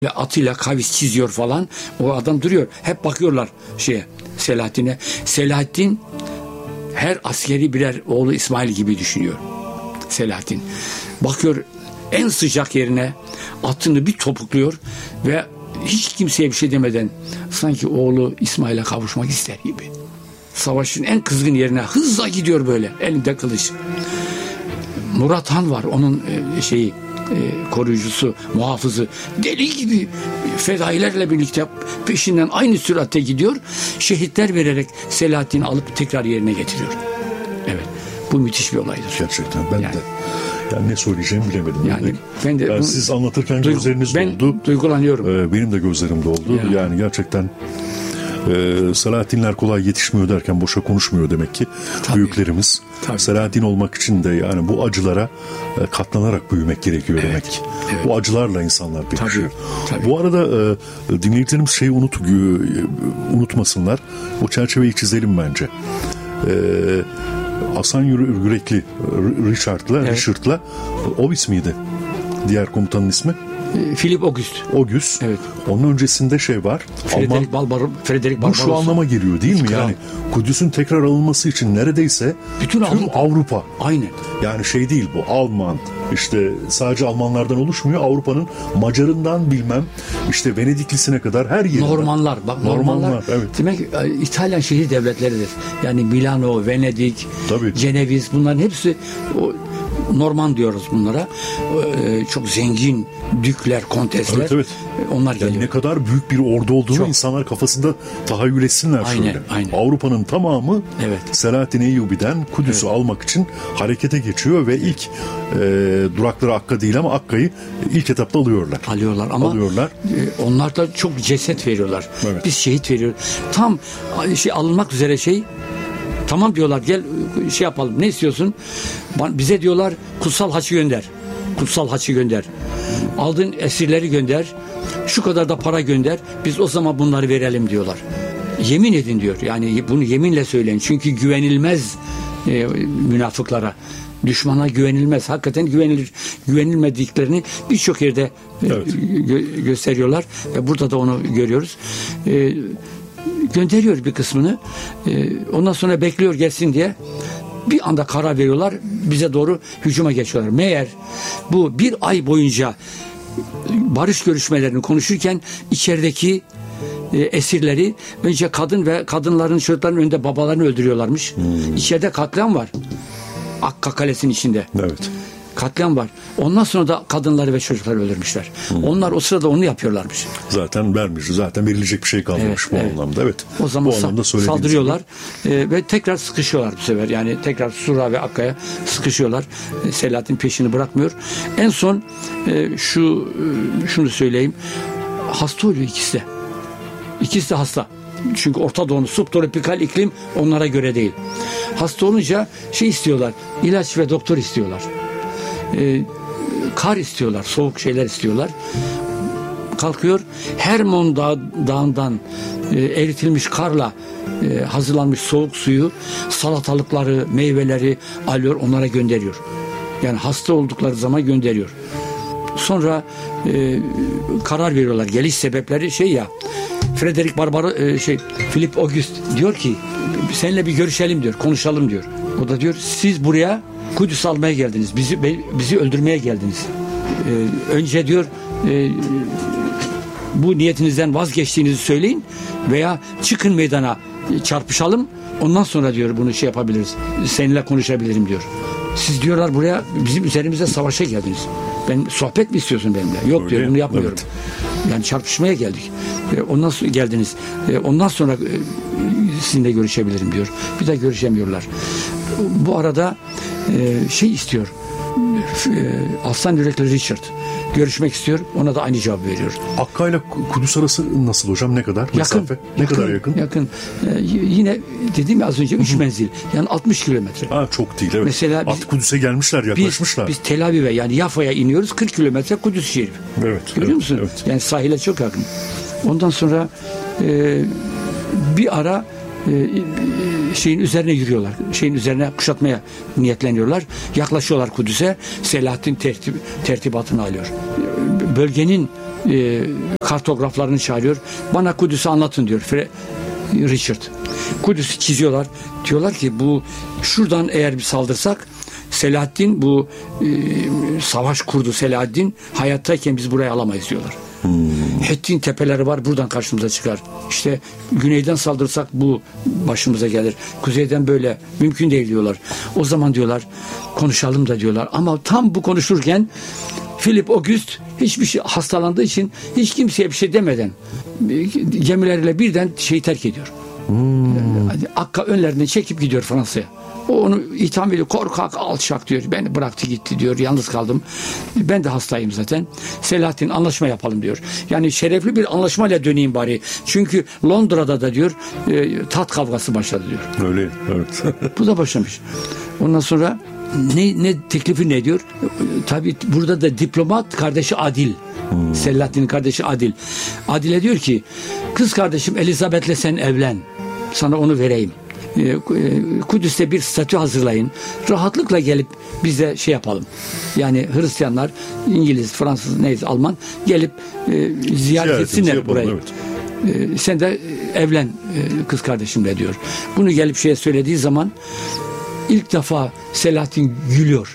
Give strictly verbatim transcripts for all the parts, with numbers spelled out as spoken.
atıyla kavis çiziyor falan. O adam duruyor. Hep bakıyorlar şeye, Selahattin'e. Selahattin her askeri birer oğlu İsmail gibi düşünüyor. Selahattin. Bakıyor en sıcak yerine atını bir topukluyor ve hiç kimseye bir şey demeden sanki oğlu İsmail'e kavuşmak ister gibi. Savaşın en kızgın yerine hızla gidiyor böyle. Elinde kılıç. Murat Han var. Onun şeyi E, koruyucusu, muhafızı deli gibi fedailerle birlikte peşinden aynı süratte gidiyor. Şehitler vererek Selahattin'i alıp tekrar yerine getiriyor. Evet. Bu müthiş bir olaydır. Gerçekten ben yani, de yani ne söyleyeceğimi bilemedim. Yani ben de yani siz anlatırken duygu, gözleriniz ben doldu. Ben duygulanıyorum. Ee, benim de gözlerim doldu. Yani, yani gerçekten Ee, Selahattinler kolay yetişmiyor derken boşa konuşmuyor demek ki tabii, büyüklerimiz. Tabii. Selahattin olmak için de yani bu acılara e, katlanarak büyümek gerekiyor evet, demek ki. Evet. Bu acılarla insanlar pekişiyor. Tabii, tabii. Bu arada e, dinleyicilerimiz şeyi unut, e, unutmasınlar. O çerçeveyi çizelim bence. E, Hasan Yürekli Richard'la evet. Richard'la Ovis miydi? Diğer komutanın ismi? Philip August. August. Evet. Onun öncesinde şey var. Frederick Barbaros. Frederick Bu şu anlama geliyor değil mi? Kral. Yani Kudüs'ün tekrar alınması için neredeyse bütün tüm Avrupa. Avrupa. Aynen. Yani şey değil bu Alman. İşte sadece Almanlardan oluşmuyor. Avrupa'nın Macarından bilmem işte Venediklisine kadar her yerinden. Normanlar. Bak Normanlar. Normanlar evet. Demek İtalyan şehir devletleridir. Yani Milano, Venedik, tabii. Ceneviz bunların hepsi o Norman diyoruz bunlara. Ee, çok zengin dükler, kontesler. Evet, evet. Onlar geliyor. Yani ne kadar büyük bir ordu olduğunu çok. insanlar kafasında tahayyül etsinler aynen, şöyle. Aynen. Avrupa'nın tamamı evet. Selahattin Eyyubi'den Kudüs'ü evet. almak için harekete geçiyor ve ilk e, durakları Akka değil ama Akka'yı ilk etapta alıyorlar. Alıyorlar ama alıyorlar. E, onlar da çok ceset veriyorlar. Evet. Biz şehit veriyoruz. Tam şey alınmak üzere şey tamam diyorlar gel şey yapalım ne istiyorsun? Bize diyorlar kutsal haçı gönder. Kutsal haçı gönder. Aldığın esirleri gönder. Şu kadar da para gönder. Biz o zaman bunları verelim diyorlar. Yemin edin diyor. Yani bunu yeminle söyleyin. Çünkü güvenilmez e, münafıklara. Düşmana güvenilmez. Hakikaten güvenilir, güvenilmediklerini birçok yerde e, evet. gö- gösteriyorlar. Ve burada da onu görüyoruz. E, gönderiyor bir kısmını. E, ondan sonra bekliyor gelsin diye. Bir anda karar veriyorlar. Bize doğru hücuma geçiyorlar. Meğer bu bir ay boyunca barış görüşmelerini konuşurken içerideki e, esirleri önce kadın ve kadınların çocukların önünde babalarını öldürüyorlarmış. Hmm. İçeride katliam var. Akka Kalesi'nin içinde. Evet. Katliam var. Ondan sonra da kadınları ve çocukları öldürmüşler. Hmm. Onlar o sırada onu yapıyorlarmış. Zaten vermiş. Zaten verilecek bir şey kalmamış evet, bu evet. anlamda. Evet. O zaman bu anlamda saldırıyorlar e, ve tekrar sıkışıyorlar bu sefer. Yani tekrar Sura ve Akka'ya sıkışıyorlar. E, Selahattin peşini bırakmıyor. En son e, şu e, şunu söyleyeyim. Hasta oluyor ikisi de. İkisi de hasta. Çünkü Orta Doğu'nun subtropikal iklim onlara göre değil. Hasta olunca şey istiyorlar. İlaç ve doktor istiyorlar. Ee, kar istiyorlar. Soğuk şeyler istiyorlar. Kalkıyor. Hermon Dağı, Dağı'ndan e, eritilmiş karla e, hazırlanmış soğuk suyu, salatalıkları, meyveleri alıyor. Onlara gönderiyor. Yani hasta oldukları zaman gönderiyor. Sonra e, karar veriyorlar. Geliş sebepleri şey ya Frederick Barbaros e, şey Philip August diyor ki seninle bir görüşelim diyor. Konuşalım diyor. O da diyor siz buraya Kudüs almaya geldiniz. Bizi bizi öldürmeye geldiniz. Ee, önce diyor e, bu niyetinizden vazgeçtiğinizi söyleyin veya çıkın meydana çarpışalım. Ondan sonra diyor bunu şey yapabiliriz. Seninle konuşabilirim diyor. Siz diyorlar buraya bizim üzerimize savaşa geldiniz. Ben sohbet mi istiyorsun benimle? Yok öyle, diyor bunu yapmıyorum. Evet. Yani çarpışmaya geldik. Ondan sonra geldiniz. Ondan sonra sizinle görüşebilirim diyor. Bir de görüşemiyorlar. Bu arada şey istiyor. Aslan Yürekli Richard görüşmek istiyor. Ona da aynı cevap veriyor. Akka ile Kudüs arası nasıl hocam? Ne kadar? Yakın. Mesafe? Ne yakın, kadar yakın? Yakın. Ee, yine dediğim ya az önce üç menzil. Yani altmış kilometre. Ha, çok değil evet. Mesela biz, Kudüs'e gelmişler, yaklaşmışlar. Biz, biz Tel Aviv'e yani Yafa'ya iniyoruz. kırk kilometre Kudüs şehri. Evet. Görüyor evet, musun? Evet. Yani sahile çok yakın. Ondan sonra e, bir ara e, şeyin üzerine yürüyorlar. Şeyin üzerine kuşatmaya niyetleniyorlar. Yaklaşıyorlar Kudüs'e. Selahattin tertib, tertibatını alıyor. Bölgenin e, kartograflarını çağırıyor. Bana Kudüs'ü anlatın diyor Richard. Kudüs'ü çiziyorlar. Diyorlar ki bu şuradan eğer bir saldırsak Selahaddin bu e, savaş kurdu Selahaddin hayattayken biz burayı alamayız diyorlar. Hmm. Hettin tepeleri var buradan karşımıza çıkar. İşte güneyden saldırsak bu başımıza gelir. Kuzeyden böyle mümkün değil diyorlar. O zaman diyorlar konuşalım da diyorlar. Ama tam bu konuşurken Philip August hiçbir şey hastalandığı için hiç kimseye bir şey demeden gemileriyle birden şeyi terk ediyor. Hmm. Akka önlerinden çekip gidiyor Fransa'ya. O onu itham ediyor. Korkak, alçak diyor. Beni bıraktı gitti diyor. Yalnız kaldım. Ben de hastayım zaten. Selahaddin anlaşma yapalım diyor. Yani şerefli bir anlaşmayla döneyim bari. Çünkü Londra'da da diyor e, tat kavgası başladı diyor. Öyle. Evet. Bu da başlamış. Ondan sonra ne, ne teklifi ne diyor? Tabii burada da diplomat kardeşi Adil. Hmm. Selahaddin'in kardeşi Adil. Adil'e diyor ki kız kardeşim Elizabeth'le sen evlen. Sana onu vereyim. Kudüs'te bir statü hazırlayın. Rahatlıkla gelip bize şey yapalım. Yani Hristiyanlar, İngiliz, Fransız, neyse Alman gelip e, ziyaret etsinler yapalım, burayı. Evet. E, sen de evlen e, kız kardeşimle diyor. Bunu gelip şeye söylediği zaman ilk defa Selahaddin gülüyor.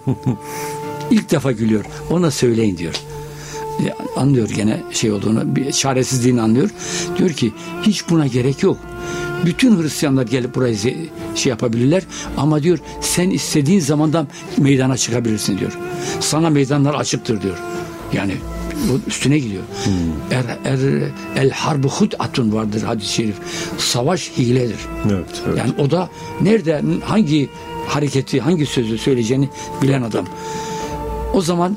İlk defa gülüyor. Ona söyleyin diyor. E, anlıyor gene şey olduğunu, bir çaresizliğini anlıyor. Diyor ki hiç buna gerek yok. Bütün Hristiyanlar gelip burayı şey yapabilirler ama diyor sen istediğin zamandan meydana çıkabilirsin diyor. Sana meydanlar açıktır diyor. Yani üstüne gidiyor. Hmm. Er, er, el harbu hud'atun vardır hadis-i şerif. Savaş hiledir. Evet, evet. Yani o da nerede hangi hareketi, hangi sözü söyleyeceğini bilen adam. O zaman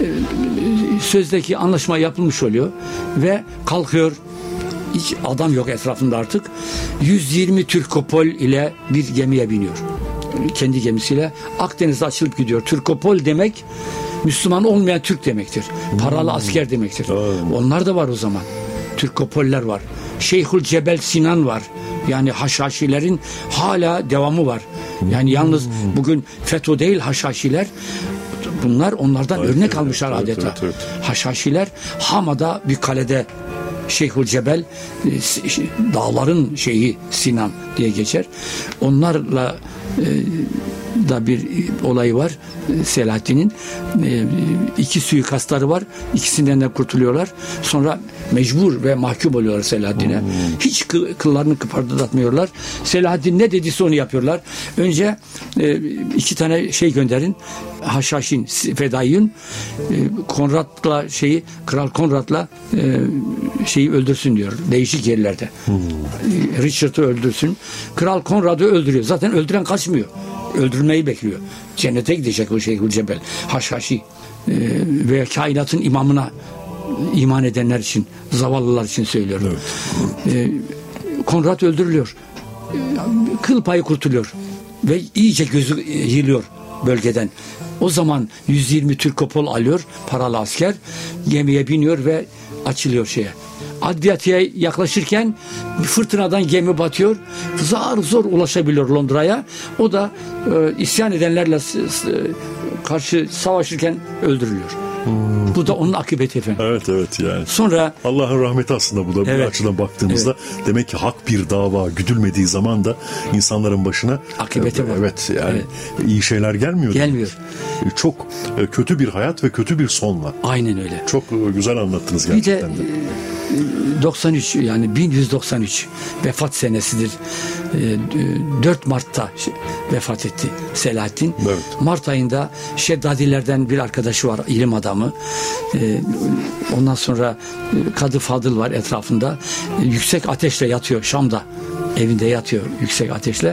sözdeki anlaşma yapılmış oluyor ve kalkıyor. Hiç adam yok etrafında artık. yüz yirmi Türkopol ile bir gemiye biniyor. Kendi gemisiyle Akdeniz'de açılıp gidiyor. Türkopol demek Müslüman olmayan Türk demektir. Paralı asker demektir. Hmm. Onlar da var o zaman. Türkopoller var. Şeyhül Cebel Sinan var. Yani Haşhaşilerin hala devamı var. Yani yalnız bugün FETÖ değil Haşhaşiler. Bunlar onlardan evet, örnek evet, almışlar evet, adeta. Evet, evet. Haşhaşiler Hama'da bir kalede Şeyhül Cebel dağların şeyi Sinan diye geçer. Onlarla e, da bir olayı var Selahaddin'in. E, iki suikastları var. İkisinden de kurtuluyorlar. Sonra mecbur ve mahkum oluyorlar Selahaddin'e. Hmm. Hiç kıllarını kıpırdatmıyorlar. Selahaddin ne dediyse onu yapıyorlar. Önce e, iki tane şey gönderin. Haşhaşin, Fedaiyun e, Konrad'la şeyi Kral Konrad'la e, şeyi öldürsün diyor. Değişik yerlerde. Hmm. E, Richard'ı öldürsün. Kral Konrad'ı öldürüyor. Zaten öldüren kaçmıyor. Öldürmeyi bekliyor. Cennete gidecek o Şeyhül Cebel. Haşhaşi e, veya kainatın imamına iman edenler için, zavallılar için söylüyorum. Evet. E, Konrad öldürülüyor. E, kıl payı kurtuluyor. Ve iyice gözü yığılıyor bölgeden. O zaman yüz yirmi Türkopol alıyor, paralı asker, gemiye biniyor ve açılıyor şeye. Adriyatik'e yaklaşırken bir fırtınadan gemi batıyor. Zar zor ulaşabiliyor Londra'ya. O da e, isyan edenlerle e, karşı savaşırken öldürülüyor. Hmm. Bu da onun akıbeti efendim. Evet evet yani. Sonra Allah'ın rahmeti aslında bu da evet, bir açıdan baktığımızda evet, demek ki hak bir dava güdülmediği zaman da insanların başına akıbeti var. Evet yani evet, iyi şeyler gelmiyor. Gelmiyor. Çok kötü bir hayat ve kötü bir sonla. Aynen öyle. Çok güzel anlattınız gerçekten. Bir de, de. doksan üç yani bin yüz doksan üç vefat senesidir. dört Mart'ta vefat etti Selahaddin. Evet. Mart ayında Şeddadilerden bir arkadaşı var, ilim adamı. Ondan sonra Kadı Fadıl var etrafında. Yüksek ateşle yatıyor Şam'da. Evinde yatıyor yüksek ateşle.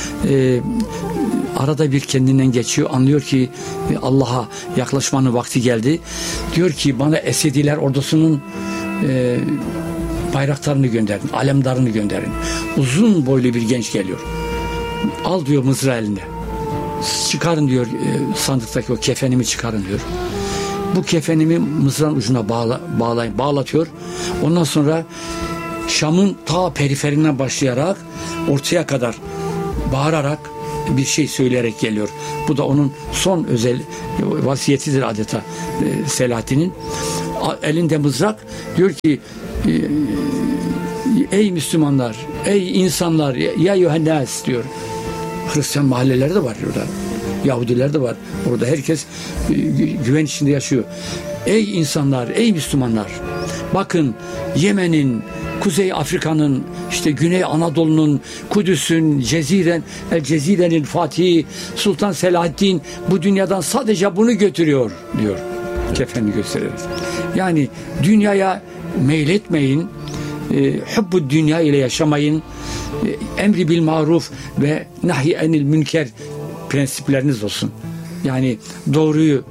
Arada bir kendinden geçiyor. Anlıyor ki Allah'a yaklaşmanın vakti geldi. Diyor ki bana Esediler ordusunun E, bayraklarını gönderin, alemdarını gönderin. Uzun boylu bir genç geliyor. Al diyor mızrağı eline. Çıkarın diyor e, sandıktaki o kefenimi çıkarın diyor. Bu kefenimi mızrağın ucuna bağla, bağlayın, bağlatıyor. Ondan sonra Şam'ın ta periferinden başlayarak ortaya kadar bağırarak bir şey söyleyerek geliyor. Bu da onun son özel vasiyetidir adeta e, Selahaddin'in. elinde mızrak, diyor ki ey Müslümanlar, ey insanlar, ya yuhennas diyor. Hristiyan mahalleleri de var orada. Yahudiler de var. Orada herkes güven içinde yaşıyor. Ey insanlar, ey Müslümanlar, bakın Yemen'in, Kuzey Afrika'nın, işte Güney Anadolu'nun, Kudüs'ün, Ceziren, El Cezire'nin Fatihi Sultan Selahaddin bu dünyadan sadece bunu götürüyor diyor. Kefenini göstererek. Yani dünyaya meyletmeyin, e, hubbu dünya ile yaşamayın, e, emri bil maruf ve nahi enil münker prensipleriniz olsun. Yani doğruyu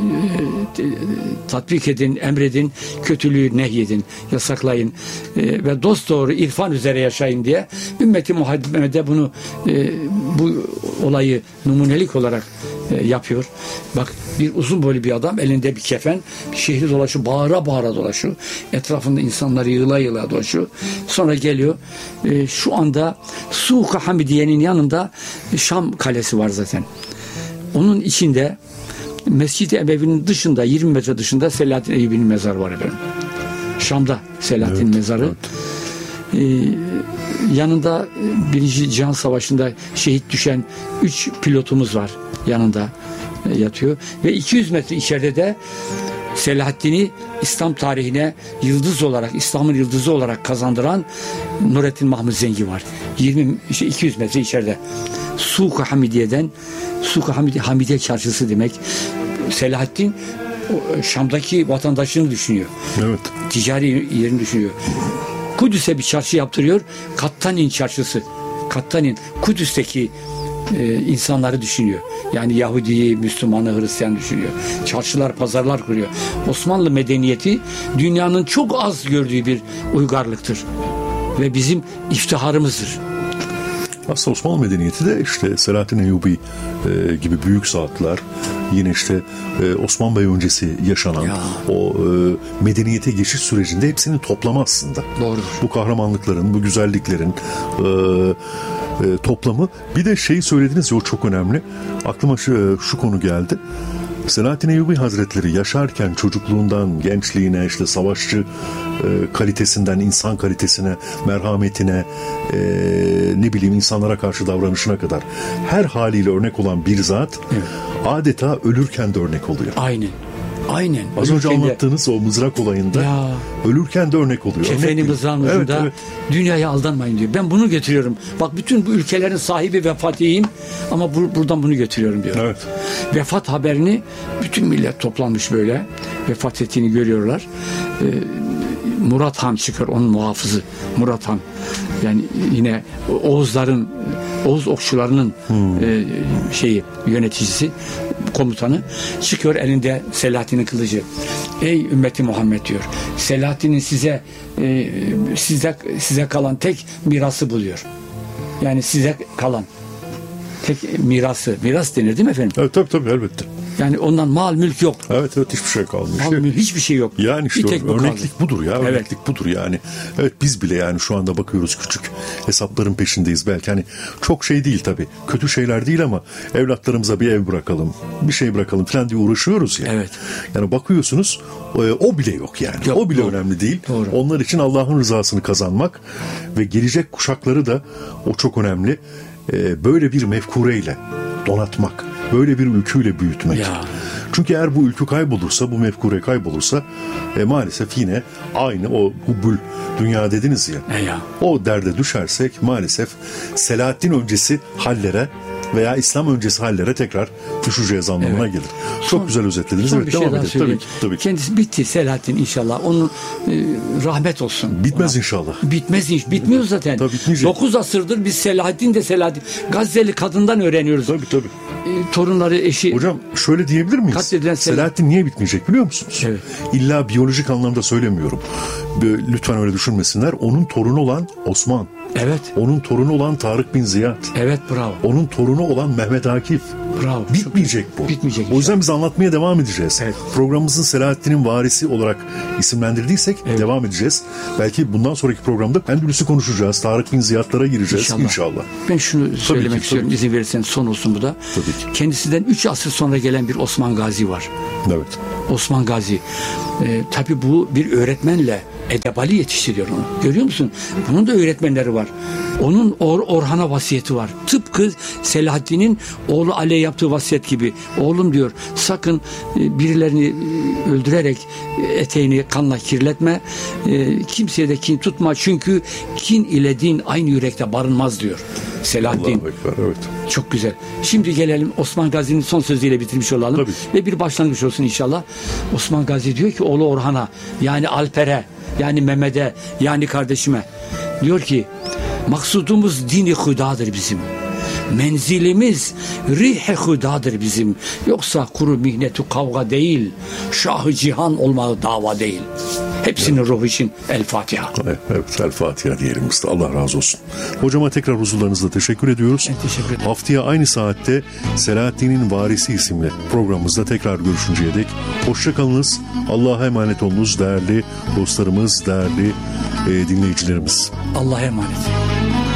e, tatbik edin, emredin, kötülüğü nehyedin, yasaklayın e, ve dosdoğru irfan üzere yaşayın diye ümmeti Muhammed'e bunu e, bu olayı numunelik olarak e, yapıyor. Bak, bir uzun boylu bir adam, elinde bir kefen, şehri dolaşıyor, bağıra bağıra dolaşıyor. Etrafında insanları yığıla yığıla dolaşıyor. Sonra geliyor. E, şu anda Suq-ı Hamidiye'nin yanında Şam kalesi var zaten. Onun içinde Mescid-i Emevi'nin dışında, yirmi metre dışında Selahaddin Eyyubi'nin mezarı var efendim. Şam'da Selahaddin evet, mezarı. Evet. Ee, yanında Birinci Cihan Savaşı'nda şehit düşen üç pilotumuz var. Yanında e, yatıyor. Ve iki yüz metre içeride de Selahaddin'i İslam tarihine yıldız olarak, İslam'ın yıldızı olarak kazandıran Nurettin Mahmud Zengi var. yirmi işte iki yüz metre içeride. Suq-ı Hamidiye'den, Suq-ı Hamidiye, Hamidiye çarşısı demek. Selahaddin Şam'daki vatandaşını düşünüyor. Evet. Ticari yerini düşünüyor. Kudüs'e bir çarşı yaptırıyor. Kattanin çarşısı. Kattanin, Kudüs'teki e, insanları düşünüyor. Yani Yahudi'yi, Müslüman'ı, Hristiyan düşünüyor. Çarşılar, pazarlar kuruyor. Osmanlı medeniyeti dünyanın çok az gördüğü bir uygarlıktır. Ve bizim iftiharımızdır. Aslında Osmanlı medeniyeti de işte Selahaddin Eyyubi e, gibi büyük saatler, yine işte e, Osman Bey öncesi yaşanan ya. o e, medeniyete geçiş sürecinde hepsinin toplamı aslında. Doğrudur. Bu kahramanlıkların, bu güzelliklerin e, e, toplamı. Bir de şey söylediniz ya, o çok önemli. Aklıma şu, şu konu geldi. Selahaddin Eyyubi Hazretleri yaşarken çocukluğundan gençliğine, işte savaşçı e, kalitesinden insan kalitesine, merhametine, e, ne bileyim insanlara karşı davranışına kadar her haliyle örnek olan bir zat, evet, adeta ölürken de örnek oluyor. Aynen. Aynen. Az önce anlattığınız o mızrak olayında ya, ölürken de örnek oluyor. Kefeni mızrağın ucunda, evet, evet, dünyaya aldanmayın diyor. Ben bunu götürüyorum. Bak, bütün bu ülkelerin sahibi ve fatihiyim ama bu, buradan bunu götürüyorum diyor. Evet. Vefat haberini bütün millet toplanmış böyle. Vefat ettiğini görüyorlar. Ee, Murat Han çıkar, onun muhafızı. Murat Han. Yani yine Oğuzların, Oğuz okçularının hmm. e, şeyi, yöneticisi, komutanı çıkıyor, elinde Selahaddin'in kılıcı. Ey ümmeti Muhammed diyor. Selahaddin'in size e, size size kalan tek mirası buluyor. Yani size kalan tek mirası. Miras denir değil mi efendim? Evet, tabii tabii, elbette. Yani ondan mal mülk yok. Evet evet, hiçbir şey kalmış. Mal mülk, hiçbir şey yok. Yani işte tek örneklik budur ya. Evet. Örneklik budur yani. Evet, biz bile yani şu anda bakıyoruz, küçük hesapların peşindeyiz belki. Hani çok şey değil tabii. Kötü şeyler değil ama evlatlarımıza bir ev bırakalım, bir şey bırakalım falan diye uğraşıyoruz ya. Evet. Yani bakıyorsunuz o bile yok yani. Yok, o bile doğru, önemli değil. Doğru. Onlar için Allah'ın rızasını kazanmak ve gelecek kuşakları da o çok önemli. Böyle bir mefkureyle donatmak, böyle bir ülküyle büyütmek. Ya. Çünkü eğer bu ülkü kaybolursa, bu mefkure kaybolursa e, maalesef yine aynı o hubbul dünya dediniz ya, e ya, o derde düşersek maalesef Selahaddin öncesi hallere veya İslam öncesi hallere tekrar düşeceğiz anlamına evet. gelir. Çok son, güzel özetlediniz. Son evet, bir şey daha söyleyeyim. Tabii, tabii. Kendisi bitti Selahaddin inşallah. Onun e, rahmet olsun. Bitmez ona. inşallah. Bitmez inşallah. Bitmiyor zaten. dokuz asırdır biz Selahaddin de Selahaddin. Gazze'li kadından öğreniyoruz. Tabii tabii. E, torunları, eşi. Hocam şöyle diyebilir miyiz? Selahaddin, Selahaddin niye bitmeyecek biliyor musunuz? Evet. İlla biyolojik anlamda söylemiyorum. Lütfen öyle düşünmesinler. Onun torunu olan Osman. Evet. Onun torunu olan Tarık bin Ziyad. Evet, bravo. Onun torunu olan Mehmet Akif. Bravo. Bitmeyecek bu. Bitmeyecek. O yüzden biz anlatmaya devam edeceğiz. Evet. Programımızın Selahaddin'in varisi olarak isimlendirdiysek evet. devam edeceğiz. Belki bundan sonraki programda Endülüs'ü konuşacağız. Tarık bin Ziyad'lara gireceğiz inşallah. inşallah. Ben şunu tabii söylemek ki, istiyorum. İzin verirseniz son olsun bu da. Tabii ki. Kendisinden üç asır sonra gelen bir Osman Gazi var. Evet. Osman Gazi. Ee, tabii bu bir öğretmenle edebali yetiştiriyor onu. Görüyor musun? Bunun da öğretmenleri var. Onun Or Orhan'a vasiyeti var. Tıpkı Selahaddin'in oğlu Ali'ye yaptığı vasiyet gibi. Oğlum diyor, sakın birilerini öldürerek eteğini kanla kirletme. Kimseye de kin tutma. Çünkü kin ile din aynı yürekte barınmaz diyor Selahaddin. Evet. Çok güzel. Şimdi gelelim Osman Gazi'nin son sözüyle bitirmiş olalım. Tabii. Ve bir başlangıç olsun inşallah. Osman Gazi diyor ki oğlu Orhan'a, yani Alper'e, yani Mehmet'e, yani kardeşime diyor ki maksudumuz dini hudadır bizim. Menzilimiz rih-i hudadır bizim. Yoksa kuru mihnetu kavga değil, şahı cihan olmalı dava değil. Hepsinin ruhu için El Fatiha. Evet, evet, El Fatiha diyelim usta. Allah razı olsun. Hocama tekrar huzurlarınızda teşekkür ediyoruz. Ben teşekkür ederim. Haftaya aynı saatte Selahaddin'in Varisi isimli programımızda tekrar görüşünceye dek hoşçakalınız. Allah'a emanet olunuz değerli dostlarımız, değerli e, dinleyicilerimiz. Allah'a emanet.